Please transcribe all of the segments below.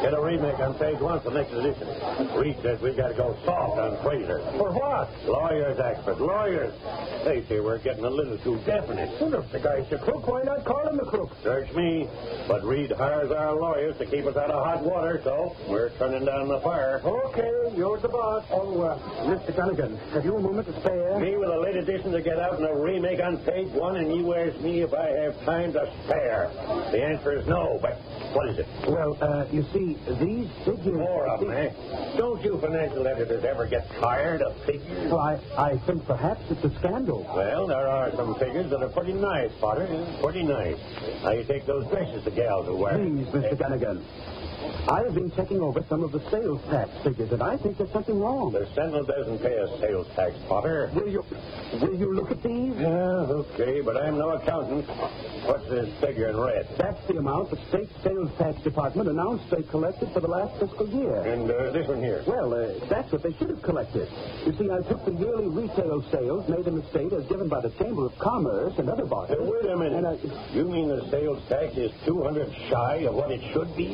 Get a remake on page 1 for next edition. Reed says we got to go soft on Fraser. For what? Lawyers, expert, lawyers. They say we're getting a little too definite. Well, if the guy's the crook, why not call him the crook? Search me. But Reed hires our lawyers to keep us out of hot water, so we're turning down the fire. Okay, you're the boss. Oh, Mr. Gunnigan, have you a moment to spare? Me with a late edition to get out and a remake on page 1, and you ask me if I have time to spare. The answer is no, but what is it? Well, you see, these figures... More of them, eh? Don't you financial editors ever get tired of figures? Well, I think perhaps it's a scandal. Well, there are some figures that are pretty nice, Potter. Pretty nice. Now, you take those dresses the gals are wearing. Please, Mr. Gunnigan. I have been checking over some of the sales tax figures, and I think there's something wrong. The Sentinel doesn't pay a sales tax, Potter. Will you look at these? Yeah, okay, but I'm no accountant. What's this figure in red? That's the amount the state sales tax department announced they collected for the last fiscal year. And this one here? Well, that's what they should have collected. You see, I took the yearly retail sales made in the state as given by the Chamber of Commerce and other bodies. Wait a minute. And you mean the sales tax is $200 shy of what it should be?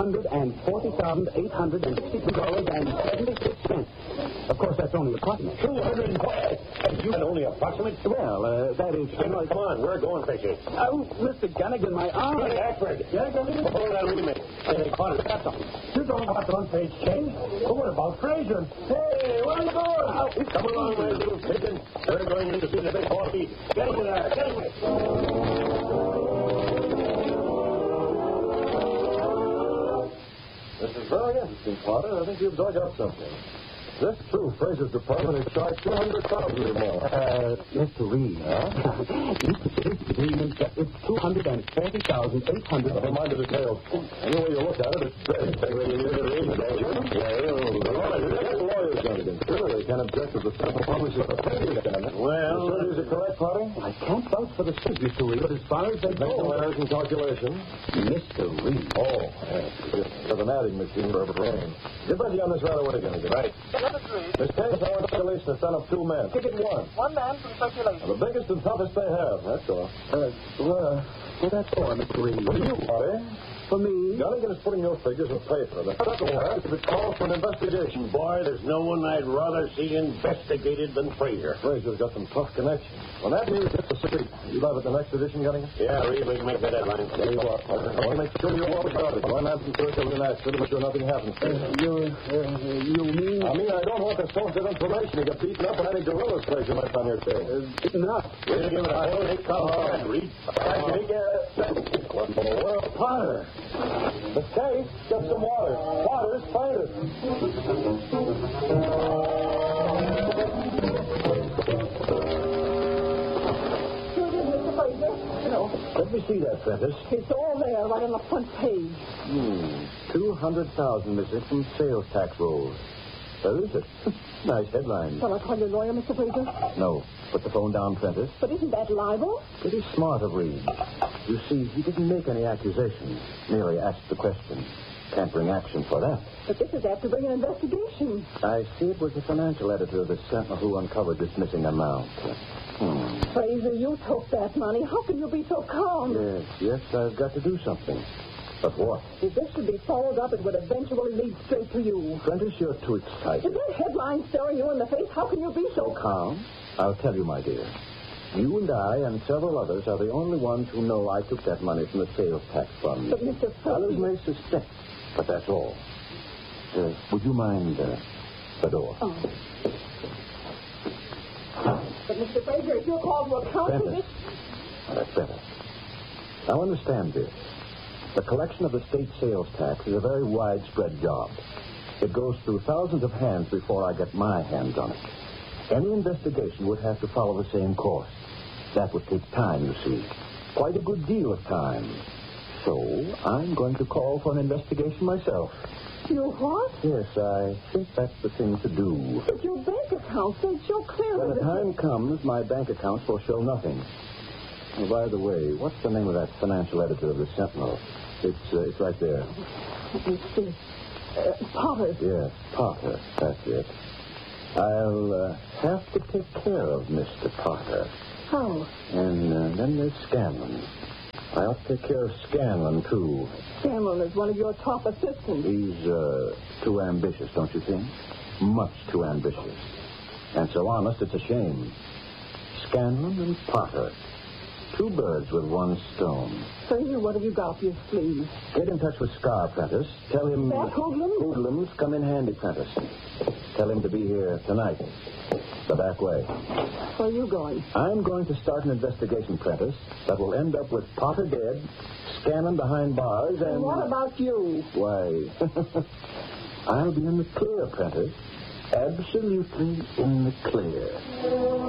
$240,862.76. Of course, that's only approximate. $240? You had only approximate? Well, that is... Come on, we're going, Fisher. Oh, Mr. Gunnigan, my arm... Hey, Ashford. Yeah, Gunnigan? Hold on a minute. Hey, Potter, stop them. You don't want one page change. Well, what about Fraser? Hey, where are you going? Come along, my little pigeon. We're going in to see the big horsey. Get over there. Get away. This is very interesting, Potter. I think you've dug up something. This, too, Fraser's department is charged $200,000 or more. Mr. Reed. Huh? It's $240,800. Never mind the details. Any way you look at it, it's big. The lawyers, Gunnigan. Surely they can't object to the simple publishing of a page. Well, is it correct, Potter? I can't vouch for the figures, Mr. Reed, but as far as they Make some go... errors in calculation. Mr. Reed. Oh, yes. There's an adding machine for every brain. Get ready on this right away, Gunnigan. right. This case, I want circulation to send up 2 men. Ticket 1. 1 man from circulation. The biggest and toughest they have, that's all. Well, that's all, Mr. Reed. For you, Potter. For me? Gunnigan is putting your figures in paper. The second half is calls for an investigation. Boy, there's no one I'd rather see investigated than Fraser. Fraser's got some tough connections. When that news hits the street, you have it the next edition, Gunnigan? Yeah, Reed, we can make the deadline. There you are, Potter. I want to make sure you're well regarded. One man from Circle in that city, make sure nothing happens. You mean... I don't want the source of information to get beaten up on any guerrillas Fraser might on your tail. Beaten up. We'll give it a whole 8 count, Reed. What for the world? Potter. The case, get some water. Water's fired. Let me see that, Prentice. It's all there, right on the front page. 200,000 missing from sales tax rolls. Where is it? Nice headline. Shall I call your lawyer, Mr. Fraser? No. Put the phone down, Prentice. But isn't that libel? Pretty smart of Reed. You see, he didn't make any accusations. Merely asked the question. Can't bring action for that. But this is after bringing an investigation. I see it was the financial editor of the Sentinel who uncovered this missing amount. Fraser, you took that money. How can you be so calm? Yes, I've got to do something. But what? If this should be followed up, it would eventually lead straight to you. Prentice, you're too excited. Is that headline staring you in the face? How can you be so calm? I'll tell you, my dear. You and I and several others are the only ones who know I took that money from the sales tax fund. But, Mr. Fraser... Others may suspect, but that's all. Would you mind the door? Oh. But, Mr. Fraser, if you're called to account for this... That's better. Now, understand this. The collection of the state sales tax is a very widespread job. It goes through thousands of hands before I get my hands on it. Any investigation would have to follow the same course. That would take time, you see. Quite a good deal of time. So, I'm going to call for an investigation myself. You what? Yes, I think that's the thing to do. But your bank accounts, they show clearly... When the time comes, my bank accounts will show nothing. Oh, by the way, what's the name of that financial editor of the Sentinel? It's right there. Let me see. Potter. Yes, Potter. That's it. I'll have to take care of Mr. Potter. How? And then there's Scanlon. I ought to take care of Scanlon, too. Scanlon is one of your top assistants. He's, too ambitious, don't you think? Much too ambitious. And so honest, it's a shame. Scanlon and Potter. Two birds with one stone. Fraser, what have you got up your sleeve? Get in touch with Scar, Prentice. Tell him... That hoodlum? Hoodlums come in handy, Prentice. Tell him to be here tonight. The back way. Where are you going? I'm going to start an investigation, Prentice, that will end up with Potter dead, Scanlon behind bars, and... What about you? Why, I'll be in the clear, Prentice. Absolutely in the clear.